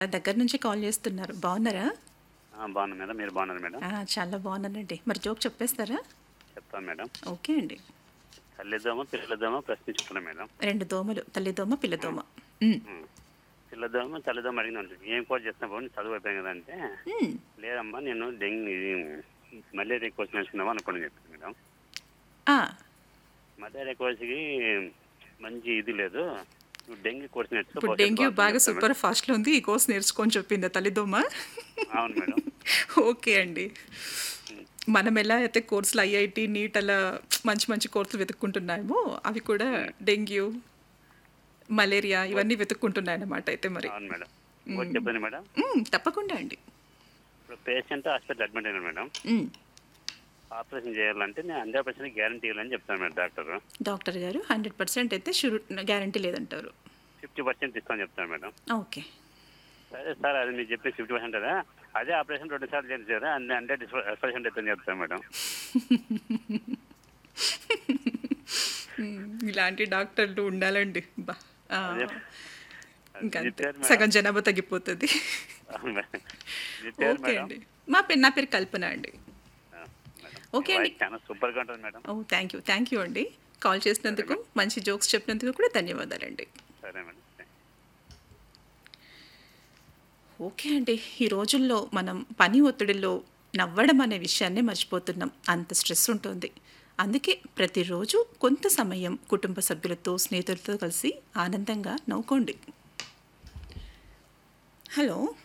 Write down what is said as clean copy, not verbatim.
దగ్గర నుంచి కాల్ చేస్తున్నారు. బాగున్నారా? బాగున్నాను మేడం. మీరు బాగున్నారు మేడం? చాలా బాగున్నానండి. మరి జోక్ చెప్పేస్తారా? చెప్తాను మేడం. ఓకే అండి. తల్లిదోమ పిల్లదోమ ప్రశ్నించుకున్నాం మేడం. 2 దోమలు, తల్లిదోమ, ఉమ్, పిల్లదోమ. ఉమ్. పిల్లదోమ తల్లిదోమ అడిగిన ఏం కోర్స్ చేస్తున్నా బాబు చదువు అయిపోయాం కదా అంటే, హ్మ్. లేదమ్మా నేను మలేరియా కోర్స్ నేర్చుకున్నావా అనుకోండి చెప్తాను మేడం. ఆ! మలేరియా కోర్సుకి మంచి ఇది లేదు, నువ్వు డెంగ్యూ కోర్స్ నేర్చుకో ఇప్పుడు భవిష్యత్తు డెంగ్యూ బాగుంటుంది బాగా చెప్తాను మేడం. సూపర్ ఫాస్ట్‌లో ఉంది. ఈ కోర్స్ నేర్చుకొని చెప్పిందా తల్లిదోమ? అవును మేడం. ఓకే అండి. ఉమ్, మనం ఎలా అయితే కోర్సులు ఐఐటీ, నీట్ అలా మంచి మంచి కోర్సులు వెతుక్కుంటున్నామో, అవి కూడా ఉమ్. డెంగ్యూ, మలేరియా ఇంకో- ఇవన్నీ వెతుక్కుంటున్నాయన్నమాట అయితే మరి. అవును మేడం. ఇంకోటి హ్మ్. చెప్పండి మేడం. తప్పకుండా అండి. ఇప్పుడు పేషెంట్ హాస్పిటల్ అడ్మిట్ అయినా మేడం, హ్మ్. ఆపరేషన్ చేయాలంటే నేను 100% గ్యారంటీ ఇవ్వాలని చెప్తాను మేడం డాక్టర్. డాక్టర్ గారు 100% అయితే గ్యారంటీ లేదంటారు. 50% ఇస్తాను చెప్తాను మేడం. ఓకే. సరే సార్, అది మీరు చెప్పి 50% కదా, అదే ఆపరేషన్ 2 సార్లు చేశారు అన్ని 100% అవుతుంది చెప్తాను మేడం. ఇలాంటి డాక్టర్లు ఉండాలండి. బా! ఆ! అదే అది ఇంకంతే. చెప్పారు మేడం. సగం జనాభా తగ్గిపోతది. అవును మేడం. చెప్పారు ఓకే మేడం. అండి. నా పేరు కల్పన అండి. ఆ, మేడం మీ ఓకే అండి. వాయిస్ చాలా సూపర్గా ఉంటుంది మేడం. ఓహ్! థ్యాంక్ యూ అండి. కాల్ సరే చేసినందుకు, మేడం. మంచి జోక్స్ చెప్పినందుకు కూడా ధన్యవాదాలండి. సరే మేడం. ఓకే అండి. ఈ రోజుల్లో మనం పని ఒత్తిడిలో నవ్వడం అనే విషయాన్నే మర్చిపోతున్నాం. అంత స్ట్రెస్ ఉంటుంది. అందుకే ప్రతిరోజు కొంత సమయం కుటుంబ సభ్యులతో, స్నేహితులతో కలిసి ఆనందంగా నవ్వుకోండి. హలో!